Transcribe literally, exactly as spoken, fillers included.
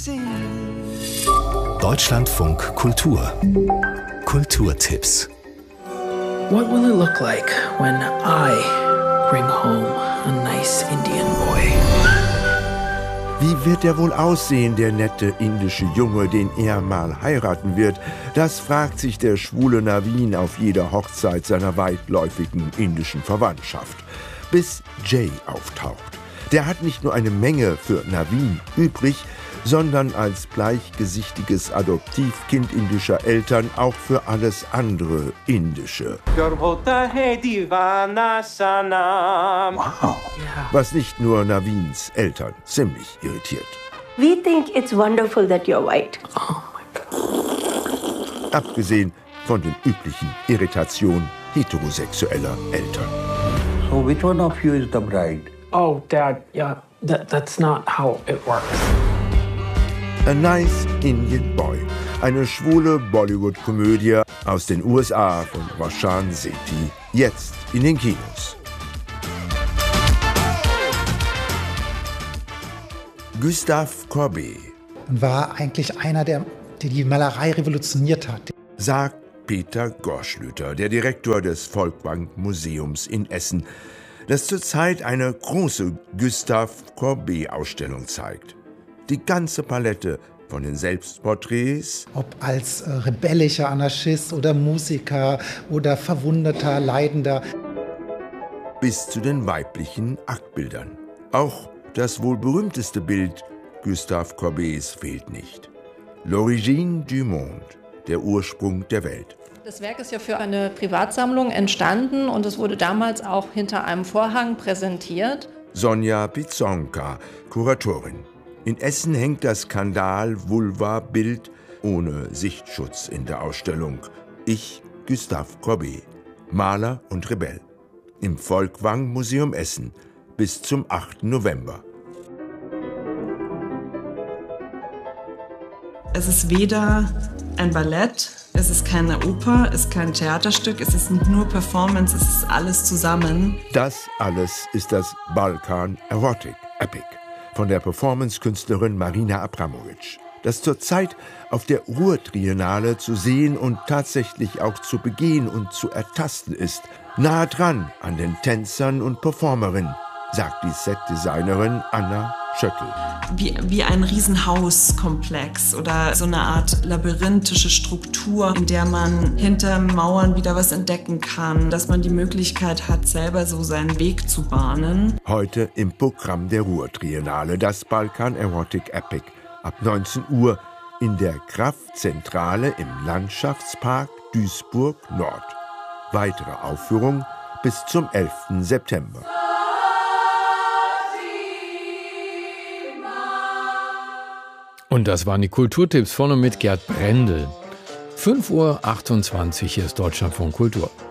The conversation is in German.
Deutschlandfunk Kultur. Kulturtipps. What will it look like when I bring home a nice Indian boy? Wie wird er wohl aussehen, der nette indische Junge, den er mal heiraten wird? Das fragt sich der schwule Naveen auf jeder Hochzeit seiner weitläufigen indischen Verwandtschaft. Bis Jay auftaucht. Der hat nicht nur eine Menge für Naveen übrig, sondern als bleichgesichtiges Adoptivkind indischer Eltern auch für alles andere Indische. Wow. Was nicht nur Naveens Eltern ziemlich irritiert. We think it's wonderful that you're white. Oh my God. Abgesehen von den üblichen Irritationen heterosexueller Eltern. So which one of you is the bride? Oh, Dad, yeah, that, that's not how it works. A Nice Indian Boy. Eine schwule Bollywood-Komödie aus den U S A von Roshan Sethi. Jetzt in den Kinos. Gustave Courbet war eigentlich einer, der, der die Malerei revolutioniert hat. Sagt Peter Gorschlüter, der Direktor des Folkwang-Museums in Essen, das zurzeit eine große Gustave Courbet-Ausstellung zeigt. Die ganze Palette von den Selbstporträts, ob als äh, rebellischer Anarchist oder Musiker oder verwundeter, leidender, bis zu den weiblichen Aktbildern. Auch das wohl berühmteste Bild Gustave Courbets fehlt nicht. L'origine du monde, der Ursprung der Welt. Das Werk ist ja für eine Privatsammlung entstanden und es wurde damals auch hinter einem Vorhang präsentiert. Sonja Pizonka, Kuratorin. In Essen hängt das Skandal-Vulva-Bild ohne Sichtschutz in der Ausstellung. Ich, Gustave Courbet, Maler und Rebell. Im Folkwang-Museum Essen bis zum achten November. Es ist weder ein Ballett, es ist keine Oper, es ist kein Theaterstück, es ist nicht nur Performance, es ist alles zusammen. Das alles ist das Balkan Erotic Epic von der Performance-Künstlerin Marina Abramovic, das zurzeit auf der Ruhr-Triennale zu sehen und tatsächlich auch zu begehen und zu ertasten ist. Nahe dran an den Tänzern und Performerinnen, sagt die Setdesignerin Anna Schöttl. Wie, wie ein Riesenhauskomplex oder so eine Art labyrinthische Struktur, in der man hinter Mauern wieder was entdecken kann, dass man die Möglichkeit hat, selber so seinen Weg zu bahnen. Heute im Programm der Ruhr-Triennale das Balkan Erotic Epic ab neunzehn Uhr in der Kraftzentrale im Landschaftspark Duisburg Nord. Weitere Aufführung bis zum elften September. Und das waren die Kulturtipps von und mit Gerd Brendel. fünf Uhr achtundzwanzig, hier ist Deutschlandfunk Kultur.